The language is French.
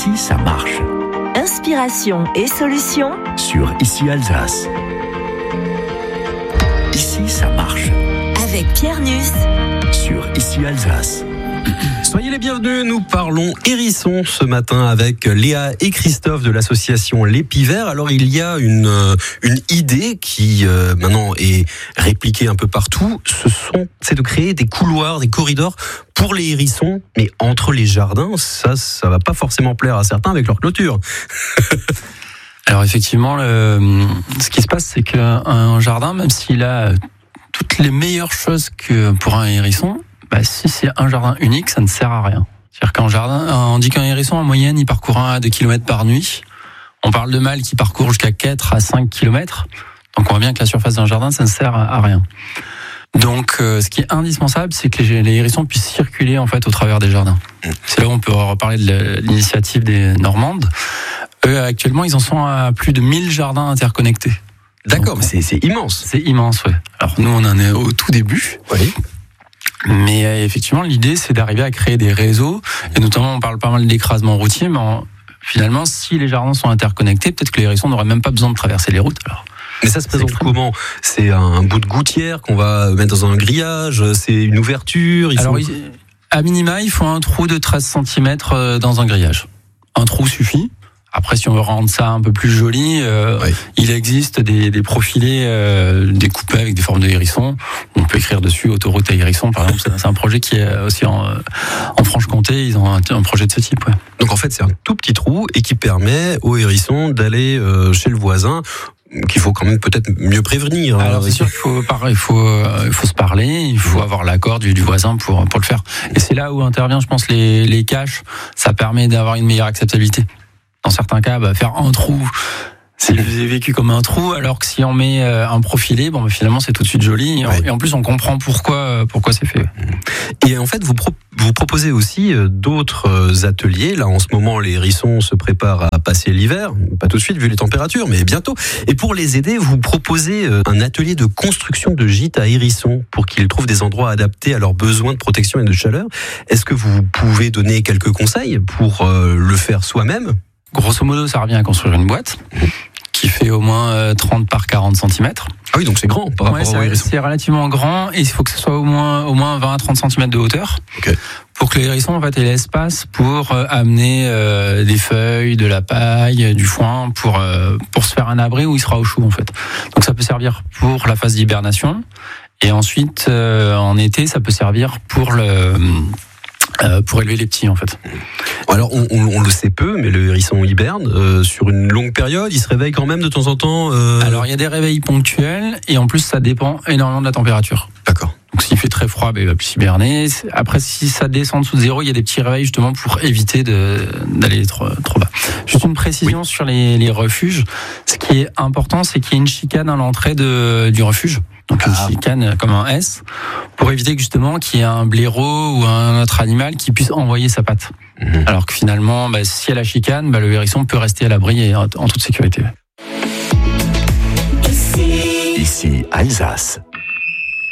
Ici, ça marche. Inspiration et solutions Sur Ici Alsace. Ici, ça marche. avec Pierre Nuss. Sur Ici Alsace. Soyez les bienvenus, nous parlons hérissons ce matin avec Léa et Christophe de l'association Les Pivers. Alors il y a une idée qui maintenant est répliquée un peu partout, c'est de créer des couloirs, des corridors pour les hérissons, mais entre les jardins, ça va pas forcément plaire à certains avec leur clôture. Alors effectivement, ce qui se passe, c'est qu'un jardin, même s'il a toutes les meilleures choses que pour un hérisson, si c'est un jardin unique, ça ne sert à rien. C'est-à-dire qu'un jardin, on dit qu'un hérisson, en moyenne, il parcourt 1 à 2 km par nuit. On parle de mâles qui parcourent jusqu'à 4 à 5 km. Donc on voit bien que la surface d'un jardin, ça ne sert à rien. Donc ce qui est indispensable, c'est que les hérissons puissent circuler en fait au travers des jardins. C'est là où on peut reparler de l'initiative des Normandes. Eux, actuellement, ils en sont à plus de 1000 jardins interconnectés. D'accord, mais c'est immense. C'est immense, ouais. Alors nous, on en est au tout début. Oui. Mais effectivement, l'idée, c'est d'arriver à créer des réseaux. Et notamment, on parle pas mal d'écrasement routier, mais finalement, si les jardins sont interconnectés, peut-être que les hérissons n'auraient même pas besoin de traverser les routes. Alors, mais ça se présente comment ? C'est un bout de gouttière qu'on va mettre dans un grillage ? C'est une ouverture ? À minima, il faut un trou de 13 cm dans un grillage. Un trou suffit. Après, si on veut rendre ça un peu plus joli, il existe des profilés découpés avec des formes de hérissons. On peut écrire dessus autoroute à hérisson, par exemple. C'est un projet qui est aussi en Franche-Comté. Ils ont un projet de ce type. Ouais. Donc en fait, c'est un tout petit trou et qui permet aux hérissons d'aller chez le voisin, qu'il faut quand même peut-être mieux prévenir. Alors c'est sûr qu'il faut se parler, il faut avoir l'accord du voisin pour le faire. Et c'est là où intervient, je pense, les caches. Ça permet d'avoir une meilleure acceptabilité. Dans certains cas, faire un trou, c'est vécu comme un trou, alors que si on met un profilé, finalement c'est tout de suite joli. Et en plus, on comprend pourquoi c'est fait. Et en fait, vous proposez aussi d'autres ateliers. Là, en ce moment, les hérissons se préparent à passer l'hiver. Pas tout de suite, vu les températures, mais bientôt. Et pour les aider, vous proposez un atelier de construction de gîtes à hérissons pour qu'ils trouvent des endroits adaptés à leurs besoins de protection et de chaleur. Est-ce que vous pouvez donner quelques conseils pour le faire soi-même ? Grosso modo, ça revient à construire une boîte qui fait au moins 30 par 40 cm. Ah oui, donc c'est grand par rapport aux hérissons. C'est relativement grand et il faut que ce soit au moins 20 à 30 cm de hauteur. Okay. Pour que les hérissons aient l'espace pour amener des feuilles, de la paille, du foin pour se faire un abri où il sera au chaud en fait. Donc ça peut servir pour la phase d'hibernation et ensuite en été, ça peut servir pour élever les petits en fait. Alors on le sait peu, mais le hérisson hiberne sur une longue période, il se réveille quand même de temps en temps. Alors il y a des réveils ponctuels et en plus ça dépend énormément de la température. D'accord. Donc s'il fait très froid, il va plus hiberner. Après si ça descend en dessous de 0, il y a des petits réveils justement pour éviter d'aller trop bas. Juste une précision sur les refuges. Ce qui est important, c'est qu'il y ait une chicane à l'entrée du refuge. Donc une chicane comme un S, pour éviter justement qu'il y ait un blaireau ou un autre animal qui puisse envoyer sa patte. Alors que finalement, si il y a la chicane, le hérisson peut rester à l'abri et en toute sécurité. Ici Alsace.